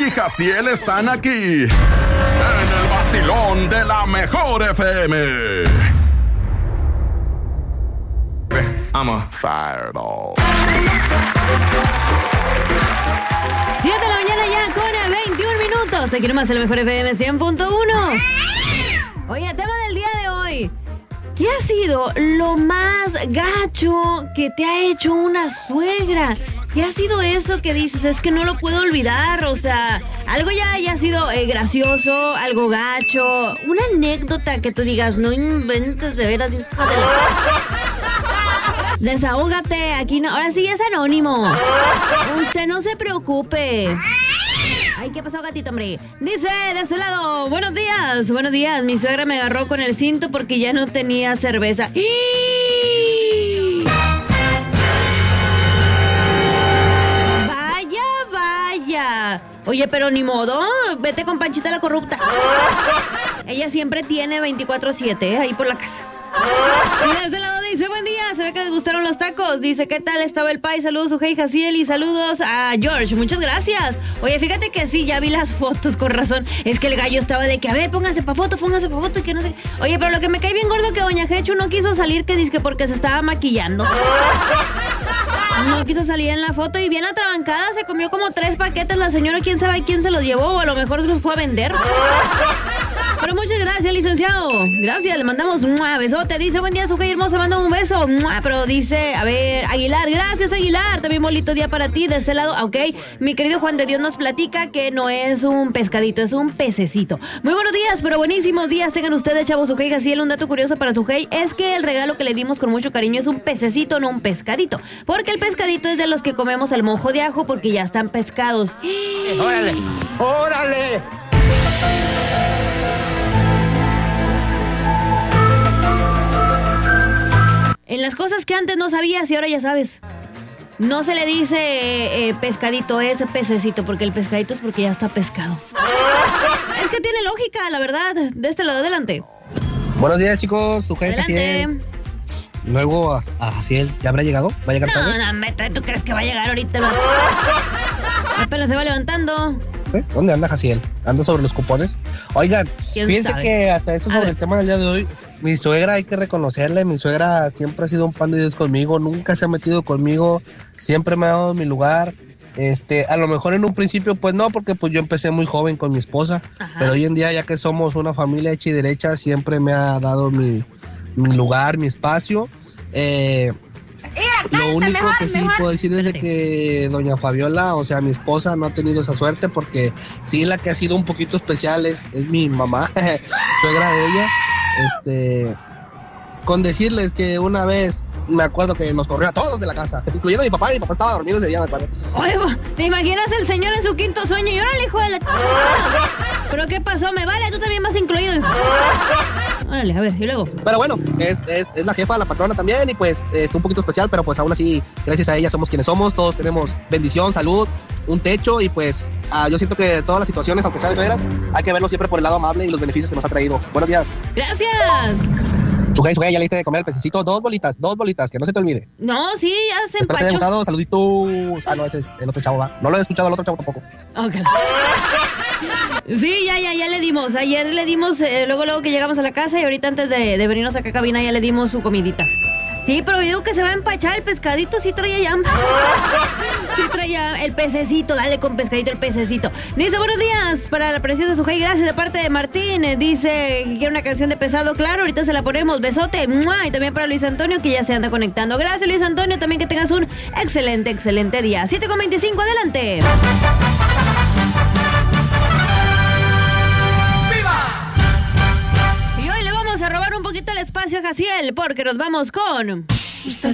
y Jaciel están aquí en el vacilón de la mejor FM. I'm a fireball. 7 de la mañana ya con 21 minutos. Aquí nomás el mejor FM 100.1. Oye, tema del día de hoy. ¿Qué ha sido lo más gacho que te ha hecho una suegra? ¿Qué ha sido eso que dices? Es que no lo puedo olvidar. O sea, algo ya haya sido gracioso, algo gacho, una anécdota que tú digas, no inventes de veras. Desahógate, aquí no. Ahora sí es anónimo. Usted no se preocupe. Ay, ¿qué pasó, gatito, hombre? Dice de este lado, buenos días. Mi suegra me agarró con el cinto porque ya no tenía cerveza. Vaya. Oye, pero ni modo, vete con Panchita la corrupta. Ella siempre tiene 24/7, ahí por la casa. Y de ese lado dice, buen día, se ve que les gustaron los tacos. Dice, ¿qué tal estaba el pay? Saludos, Ujei Jaciel, y saludos a George, muchas gracias. Oye, fíjate que sí, ya vi las fotos, con razón. Es que el gallo estaba de que, a ver, pónganse pa' foto, y que no sé. Oye, pero lo que me cae bien gordo que doña Jechu no quiso salir, que dice que porque se estaba maquillando. No quiso salir en la foto y bien atrabancada, se comió como 3 paquetes la señora, quién sabe quién se los llevó, o a lo mejor se los fue a vender. Pero muchas gracias, licenciado. Gracias, le mandamos un besote. Dice, buen día, su hija hermosa, manda un beso. Pero dice, a ver, Aguilar, gracias, Aguilar. También bonito día para ti, de ese lado. Ok, mi querido Juan de Dios nos platica que no es un pescadito, es un pececito. Muy buenos días, pero buenísimos días tengan ustedes, chavos. Su hija, sí, un dato curioso para su hija es que el regalo que le dimos con mucho cariño es un pececito, no un pescadito. Porque el pescadito es de los que comemos el mojo de ajo porque ya están pescados. ¡Órale! En las cosas que antes no sabías y ahora ya sabes. No se le dice pescadito, es pececito, porque el pescadito es porque ya está pescado. Es que tiene lógica, la verdad. De este lado, adelante. Buenos días, chicos. Su jefe Adelante. Luego a Jaciel, ¿ya habrá llegado? ¿Va a llegar tarde? No, ¿tú crees que va a llegar ahorita? Apenas se va levantando. ¿Dónde anda Jaciel? ¿Anda sobre los cupones? Oigan, fíjense que hasta eso sobre el tema del día de hoy, mi suegra, hay que reconocerle, mi suegra siempre ha sido un pan de Dios conmigo, nunca se ha metido conmigo, siempre me ha dado mi lugar. A lo mejor en un principio pues no, porque pues yo empecé muy joven con mi esposa. Ajá. Pero hoy en día, ya que somos una familia hecha y derecha, siempre me ha dado mi lugar, mi espacio. Lo único que sí puedo decir es de que doña Fabiola, o sea, mi esposa, no ha tenido esa suerte, porque sí, la que ha sido un poquito especial es mi mamá, suegra de ella. Con decirles que una vez me acuerdo que nos corrió a todos de la casa, incluyendo a mi papá estaba dormido ese día, me acuerdo. Oye, ¿te imaginas el señor en su quinto sueño? Y órale, hijo de la... ¿Pero qué pasó? Me vale, tú también vas incluido. Órale, a ver, y luego. Pero bueno, es la jefa, la patrona también, y pues es un poquito especial, pero pues aún así, gracias a ella somos quienes somos, todos tenemos bendición, salud, un techo, y pues yo siento que todas las situaciones, aunque sean feas, hay que verlo siempre por el lado amable y los beneficios que nos ha traído. Buenos días. Gracias. Sujei, ya le diste de comer el pececito, dos bolitas, que no se te olvide. No, sí, ya se empachó. Espero que te haya gustado, saluditos. No, ese es el otro chavo, ¿va? No lo he escuchado al otro chavo tampoco. Ok. Sí, ya le dimos. Ayer le dimos, luego que llegamos a la casa, y ahorita antes de venirnos acá a cabina ya le dimos su comidita. Sí, pero yo digo que se va a empachar el pescadito, sí traía ya. Sí traía el pececito, dale con pescadito el pececito. Dice, buenos días para la preciosa Sujei, gracias de parte de Martín. Dice que quiere una canción de Pesado, claro, ahorita se la ponemos, besote. ¡Mua! Y también para Luis Antonio, que ya se anda conectando. Gracias, Luis Antonio, también que tengas un excelente día. 7:25, adelante. A robar un poquito el espacio a Jaciel, porque nos vamos con...